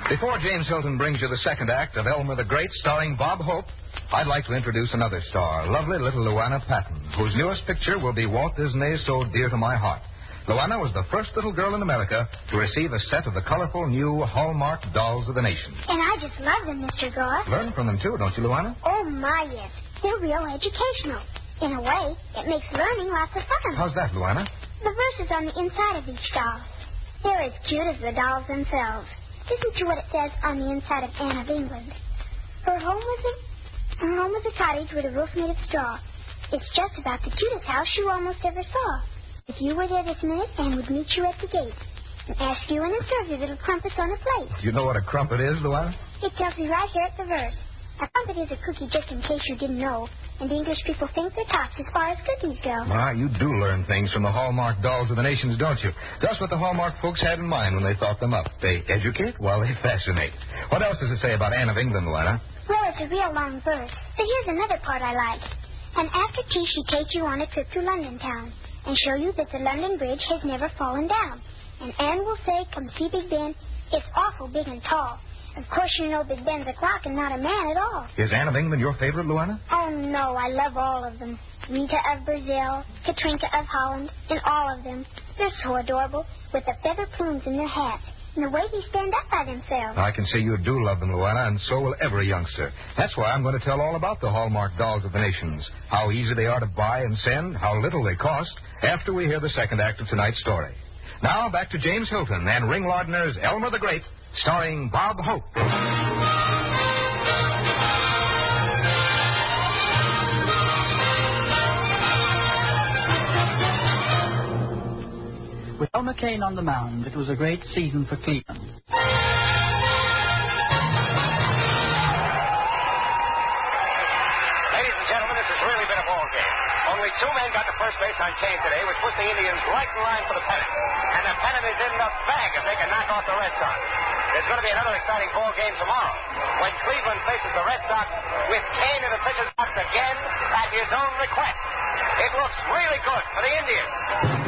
Before James Hilton brings you the second act of Elmer the Great, starring Bob Hope, I'd like to introduce another star, lovely little Luana Patton, whose newest picture will be Walt Disney's So Dear to My Heart. Luana was the first little girl in America to receive a set of the colorful new Hallmark Dolls of the Nation. And I just love them, Mr. Goss. Learn from them, too, don't you, Luana? Oh, my, yes. They're real educational. In a way, it makes learning lots of fun. How's that, Luana? The verses on the inside of each doll. They're as cute as the dolls themselves. Listen to what it says on the inside of Anne of England. Her home was a cottage with a roof made of straw. It's just about the cutest house you almost ever saw. If you were there this minute, Anne would meet you at the gate and ask you in and serve you little crumpets on a plate. Do you know what a crumpet is, Luana? It tells me right here at the verse. A crumpet is a cookie, just in case you didn't know, and the English people think they're tops as far as cookies go. Well, you do learn things from the Hallmark Dolls of the Nations, don't you? Just what the Hallmark folks had in mind when they thought them up. They educate while they fascinate. What else does it say about Anne of England, Luana? Well, it's a real long verse, but here's another part I like. And after tea, she takes you on a trip to London town and show you that the London Bridge has never fallen down. And Anne will say, come see Big Ben. It's awful big and tall. Of course, you know Big Ben's a clock and not a man at all. Is Anne of England your favorite, Luana? Oh, no, I love all of them. Rita of Brazil, Katrinka of Holland, and all of them. They're so adorable, with the feather plumes in their hats, and the way they stand up by themselves. I can see you do love them, Luana, and so will every youngster. That's why I'm going to tell all about the Hallmark Dolls of the Nations, how easy they are to buy and send, how little they cost, after we hear the second act of tonight's story. Now, back to James Hilton and Ring Lardner's Elmer the Great, starring Bob Hope. With Elmer Kane on the mound, it was a great season for Cleveland. Ladies and gentlemen, this has really been a ball game. Only two men got to first base on Kane today, which puts the Indians right in line for the pennant. And the pennant is in the bag if they can knock off the Red Sox. There's going to be another exciting ball game tomorrow when Cleveland faces the Red Sox with Kane in the pitcher's box again at his own request. It looks really good for the Indians.